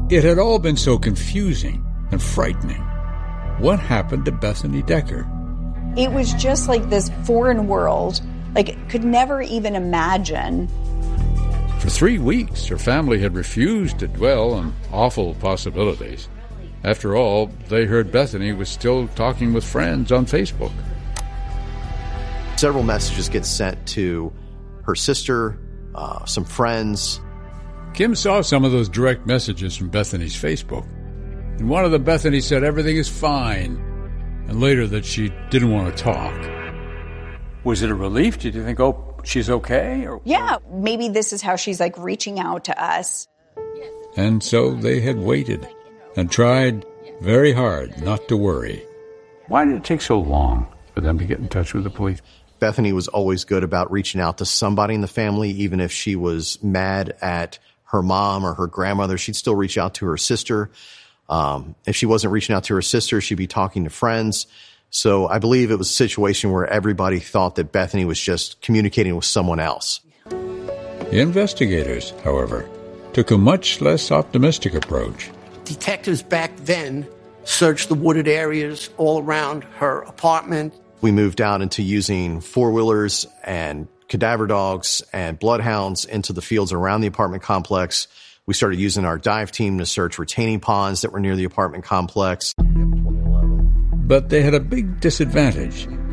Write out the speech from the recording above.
It had all been so confusing and frightening. What happened to Bethany Decker? It was just like this foreign world, could never even imagine. For 3 weeks, her family had refused to dwell on awful possibilities. After all, they heard Bethany was still talking with friends on Facebook. Several messages get sent to her sister, some friends. Kim saw some of those direct messages from Bethany's Facebook. In one of them, Bethany said everything is fine, and later that she didn't want to talk. Was it a relief? Did you think, oh, she's okay? Yeah, maybe this is how she's reaching out to us. And so they had waited and tried very hard not to worry. Why did it take so long for them to get in touch with the police? Bethany was always good about reaching out to somebody in the family, even if she was mad at her mom or her grandmother. She'd still reach out to her sister. If she wasn't reaching out to her sister, she'd be talking to friends. So I believe it was a situation where everybody thought that Bethany was just communicating with someone else. The investigators, however, took a much less optimistic approach. Detectives back then searched the wooded areas all around her apartment. We moved out into using four-wheelers and cadaver dogs and bloodhounds into the fields around the apartment complex. We started using our dive team to search retaining ponds that were near the apartment complex. But they had a big disadvantage.